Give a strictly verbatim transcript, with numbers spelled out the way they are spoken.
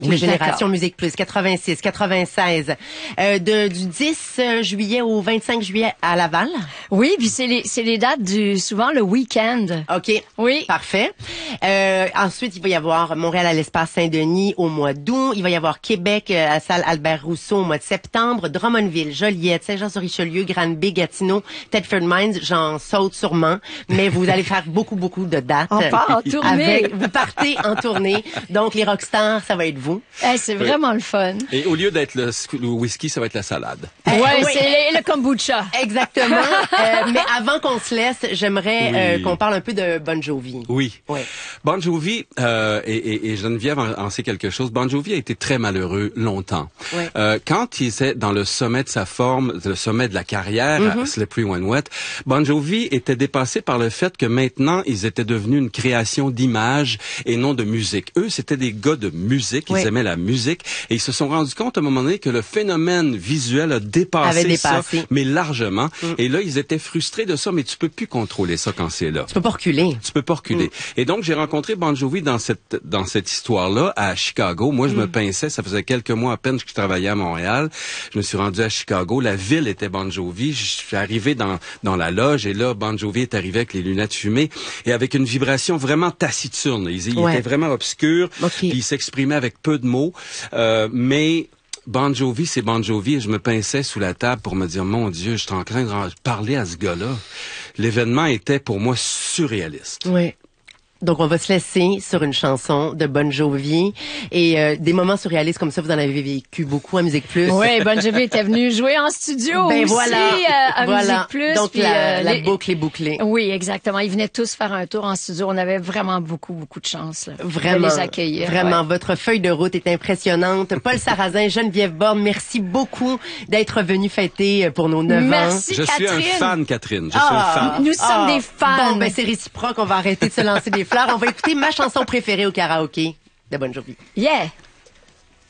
Oui, Génération Musique Plus, quatre-vingt-six, quatre-vingt-seize. Euh, de, du dix juillet au vingt-cinq juillet à Laval. Oui, puis c'est les, c'est les dates du, souvent le week-end. OK. Oui. Parfait. Euh, ensuite, il va y avoir Montréal à l'Espace Saint-Denis au mois d'août. Il va y avoir Québec à la salle Albert Rousseau au mois de septembre. Drummondville, Joliette, Saint-Jean-sur-Richelieu, Granby, Gatineau, Thetford Mines. J'en saute sûrement, mais vous allez faire beaucoup, beaucoup de dates. On part en tournée. Avec, vous partez en tournée. Donc, les rockstars, ça va être vous. Hey, c'est oui. vraiment le fun. Et au lieu d'être le, le whisky, ça va être la salade. Ouais, oui. c'est le kombucha. Exactement. euh, mais avant qu'on se laisse, j'aimerais oui. euh, qu'on parle un peu de Bon Jovi. Oui. oui. Bon Jovi, euh, et, et, et Geneviève en, en sait quelque chose, Bon Jovi a été très malheureux longtemps. Oui. Euh, quand il était dans le sommet de sa forme, le sommet de la carrière, mm-hmm. à Slippery When Wet, Bon Jovi était dépassé par le fait que maintenant, ils étaient devenus une création d'image et non de musique. Eux, c'était des gars de musique, ils oui. aimaient la musique, et ils se sont rendus compte à un moment donné que le phénomène visuel a dépassé, dépassé. ça, mais largement. Mm. Et là, ils étaient frustrés de ça, mais tu peux plus contrôler ça quand c'est là. Tu peux pas reculer. Tu peux pas reculer. Mm. Et donc, j'ai rencontré Bon Jovi dans cette dans cette histoire-là à Chicago. Moi, je mm. me pinçais, ça faisait quelques mois à peine que je travaillais à Montréal. Je me suis rendu à Chicago. La ville était Bon Jovi. Je suis arrivé dans dans la loge, et là, Bon Jovi est arrivé avec les lunettes fumées et avec une vibration vraiment taciturne. Il, il ouais. était vraiment obscur. Okay. Puis il s'exprimait avec peu de mots, euh, mais Bon Jovi, c'est Bon Jovi, et je me pinçais sous la table pour me dire, mon Dieu, je suis en train de parler à ce gars-là. L'événement était pour moi surréaliste. Oui. Donc, on va se laisser sur une chanson de Bon Jovi. Et euh, des moments surréalistes comme ça, vous en avez vécu beaucoup à Musique Plus. Oui, Bon Jovi était venu jouer en studio ben aussi voilà. euh, à voilà. Musique Plus. Donc, puis, la, euh, la les... boucle est bouclée. Oui, exactement. Ils venaient tous faire un tour en studio. On avait vraiment beaucoup, beaucoup de chance là, vraiment, de les accueillir. Vraiment, ouais. Votre feuille de route est impressionnante. Paul Sarrazin, Geneviève Borne, merci beaucoup d'être venu fêter pour nos neuf merci, ans. Merci, Je Catherine. suis un fan, Catherine. Je ah, suis un fan. Nous sommes ah, des fans. Bon, ben c'est réciproque. On va arrêter de se lancer des fleurs. On va écouter ma chanson préférée au karaoké de Bon Jovi. Yeah!